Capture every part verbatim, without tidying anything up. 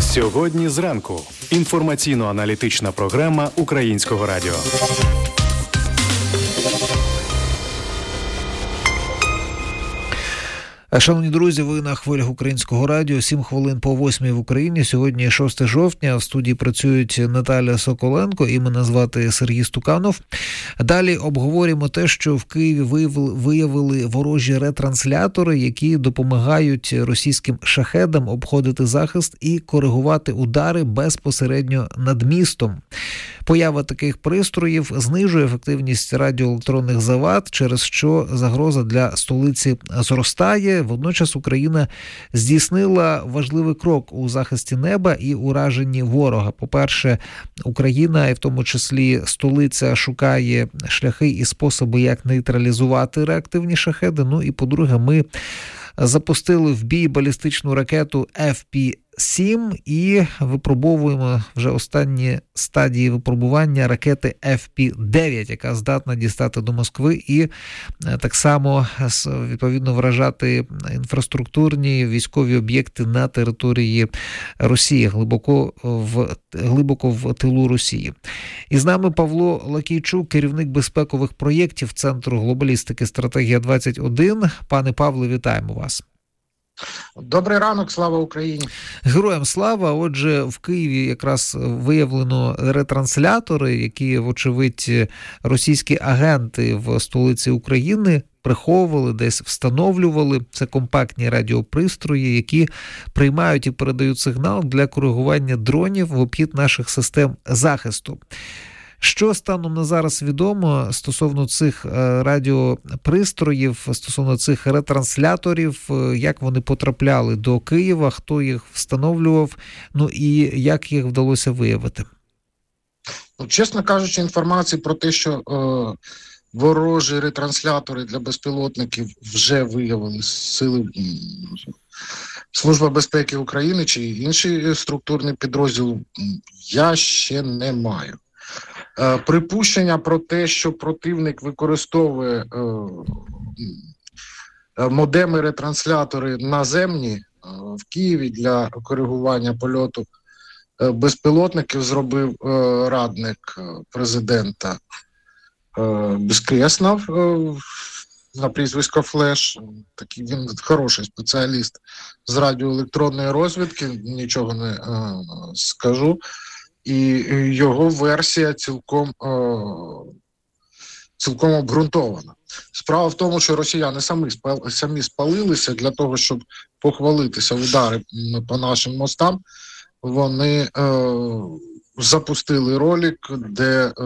Сьогодні зранку. Інформаційно-аналітична програма Українського радіо. Шановні друзі, ви на хвилях Українського радіо. Сім хвилин по восьмій в Україні. Сьогодні шосте жовтня. В студії працюють Наталя Соколенко і мене звати Сергій Стуканов. Далі обговоримо те, що в Києві виявили ворожі ретранслятори, які допомагають російським шахедам обходити захист і коригувати удари безпосередньо над містом. Поява таких пристроїв знижує ефективність радіоелектронних завад, через що загроза для столиці зростає. Водночас Україна здійснила важливий крок у захисті неба і ураженні ворога. По-перше, Україна, і в тому числі столиця, шукає шляхи і способи, як нейтралізувати реактивні шахеди. Ну і, по-друге, ми запустили в бій балістичну ракету еф пі сім і випробовуємо вже останні стадії випробування ракети еф пі дев'ять, яка здатна дістати до Москви і так само відповідно вражати інфраструктурні військові об'єкти на території Росії, глибоко в, глибоко в тилу Росії. І з нами Павло Лакійчук, керівник безпекових проєктів Центру глобалістики «Стратегія двадцять один». Пане Павле, вітаємо вас. Добрий ранок, слава Україні. Героям слава. Отже, в Києві якраз виявлено ретранслятори, які, вочевидь, російські агенти в столиці України приховували, десь встановлювали. Це компактні радіопристрої, які приймають і передають сигнал для коригування дронів в обхід наших систем захисту. Що станом на зараз відомо стосовно цих радіопристроїв, стосовно цих ретрансляторів, як вони потрапляли до Києва, хто їх встановлював, ну і як їх вдалося виявити? Ну, чесно кажучи, інформації про те, що е, ворожі ретранслятори для безпілотників вже виявили сили Служба безпеки України чи інший структурний підрозділ, я ще не маю. Припущення про те, що противник використовує е, модеми-ретранслятори наземні е, в Києві для коригування польоту е, безпілотників, зробив е, радник президента е, Безкреснов е, на прізвисько Флеш. Такий він хороший спеціаліст з радіоелектронної розвідки, нічого не е, скажу. І його версія цілком, цілком обґрунтована. Справа в тому, що росіяни самі, самі спалилися для того, щоб похвалитися удари по нашим мостам. Вони е, запустили ролик, де е,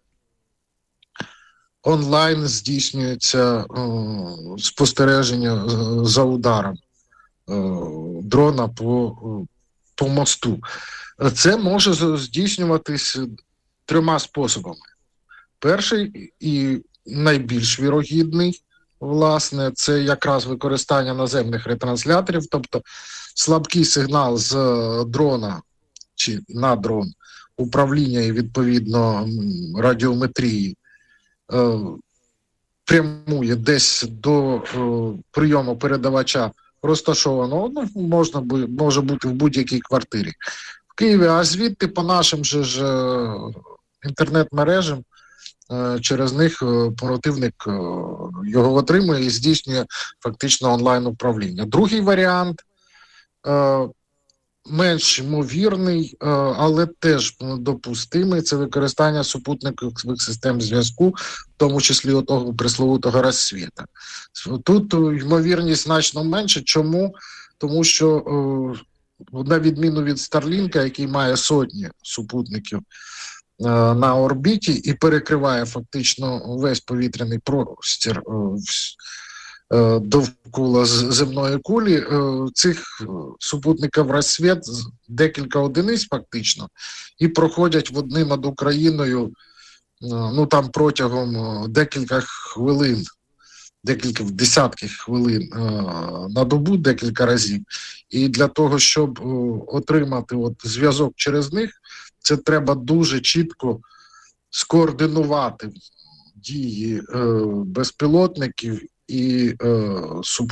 онлайн здійснюється е, спостереження за ударом е, дрона по, по мосту. Це може здійснюватись трьома способами. Перший і найбільш вірогідний, власне, це якраз використання наземних ретрансляторів, тобто слабкий сигнал з дрона чи на дрон, управління і, відповідно, радіометрії е, прямує десь до е, прийому передавача розташованого, ну, можна, може бути в будь-якій квартирі в Києві, а звідти по нашим же ж інтернет-мережам через них противник його отримує і здійснює фактично онлайн-управління. Другий варіант менш ймовірний, але теж допустимий, це використання супутникових систем зв'язку, в тому числі отого пресловутого розсвіта. Тут ймовірність значно менше. Чому? Тому що на відміну від Старлінка, який має сотні супутників е, на орбіті і перекриває фактично весь повітряний простір е, е, довкола земної кулі, е, цих супутників розсвіт декілька одиниць фактично і проходять вони над Україною е, ну там протягом декілька хвилин. Декілька десятків хвилин е, на добу, декілька разів. І для того, щоб е, отримати от зв'язок через них, це треба дуже чітко скоординувати дії е, безпілотників і е, супутників.